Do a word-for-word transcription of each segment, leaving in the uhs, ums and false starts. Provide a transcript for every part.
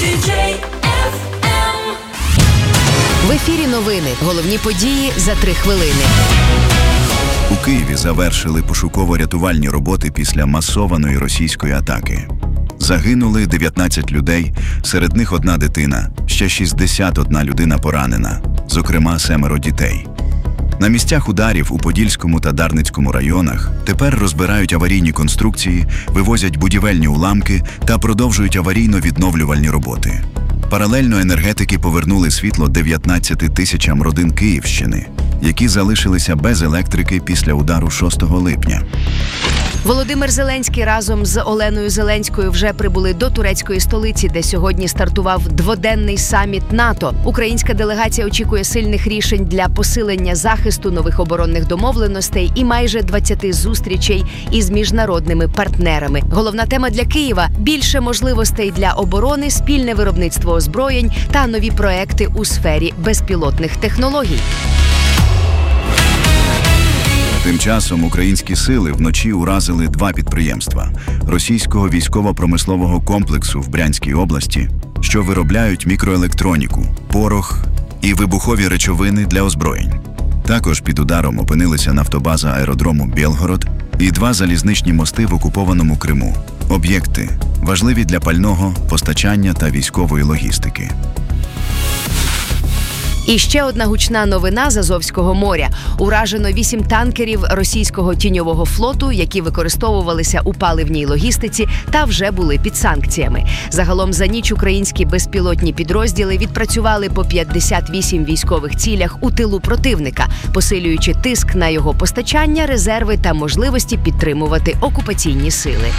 В ефірі новини. Головні події за три хвилини. У Києві завершили пошуково-рятувальні роботи після масованої російської атаки. Загинули дев'ятнадцять людей, серед них одна дитина, ще шістдесят одна людина поранена, зокрема семеро дітей. На місцях ударів у Подільському та Дарницькому районах тепер розбирають аварійні конструкції, вивозять будівельні уламки та продовжують аварійно-відновлювальні роботи. Паралельно енергетики повернули світло дев'ятнадцяти тисячам родин Київщини, які залишилися без електрики після удару шостого липня. Володимир Зеленський разом з Оленою Зеленською вже прибули до турецької столиці, де сьогодні стартував дводенний саміт НАТО. Українська делегація очікує сильних рішень для посилення захисту, нових оборонних домовленостей і майже двадцяти зустрічей із міжнародними партнерами. Головна тема для Києва – більше можливостей для оборони, спільне виробництво озброєнь та нові проекти у сфері безпілотних технологій. Тим часом українські сили вночі уразили два підприємства російського військово-промислового комплексу в Брянській області, що виробляють мікроелектроніку, порох і вибухові речовини для озброєнь. Також під ударом опинилися нафтобаза аеродрому Білгород і два залізничні мости в окупованому Криму. Об'єкти важливі для пального, постачання та військової логістики. І ще одна гучна новина з Азовського моря. Уражено вісім танкерів російського тіньового флоту, які використовувалися у паливній логістиці та вже були під санкціями. Загалом за ніч українські безпілотні підрозділи відпрацювали по п'ятдесят вісім військових цілях у тилу противника, посилюючи тиск на його постачання, резерви та можливості підтримувати окупаційні сили.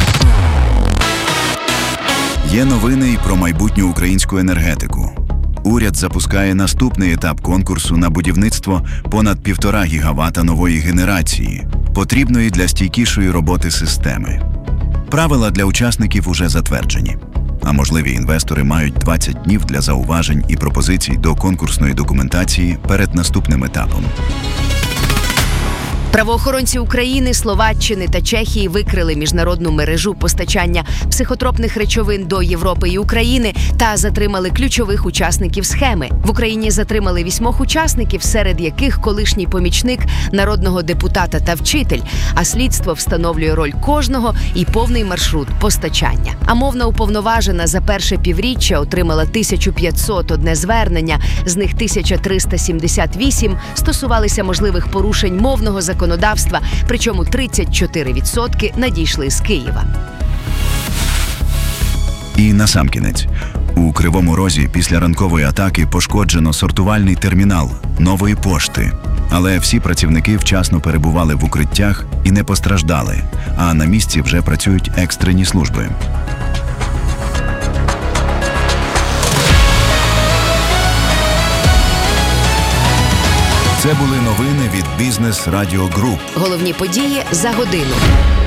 Є новини й про майбутню українську енергетику. Уряд запускає наступний етап конкурсу на будівництво понад півтора гігавата нової генерації, потрібної для стійкішої роботи системи. Правила для учасників уже затверджені, а можливі інвестори мають двадцять днів для зауважень і пропозицій до конкурсної документації перед наступним етапом. Правоохоронці України, Словаччини та Чехії викрили міжнародну мережу постачання психотропних речовин до Європи і України та затримали ключових учасників схеми. В Україні затримали вісьмох учасників, серед яких колишній помічник народного депутата та вчитель, а слідство встановлює роль кожного і повний маршрут постачання. А мовна уповноважена за перше півріччя отримала тисяча п'ятсот одне звернення, з них тисяча триста сімдесят вісім стосувалися можливих порушень мовного законодавства. законодавства, причому тридцять чотири відсотки надійшли з Києва. І насамкінець. У Кривому Розі після ранкової атаки пошкоджено сортувальний термінал нової пошти. Але всі працівники вчасно перебували в укриттях і не постраждали, а на місці вже працюють екстрені служби. Це були новини від Бізнес Радіо Груп. Головні події за годину.